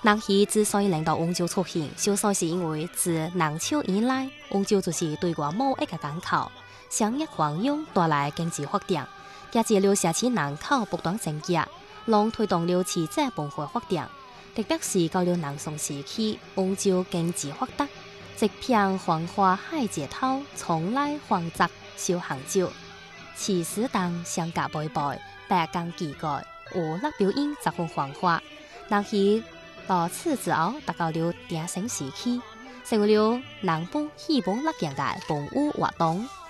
南溪之所以令到翁州出现，小说是因为自南朝以来，翁州就是对外贸易嘅港口，商业繁荣带来经济发展，也只留下起人口不断增加，让推动了市井蓬勃发展。特别是到了南宋时期，翁州经济发达，一片繁华海街头，从来繁杂小杭州。市市档相隔徘徊，百间奇怪，娱乐表演十分繁华。南溪到此之后，达到了鼎盛时期，成为了南部戏本乐界嘅本舞活动。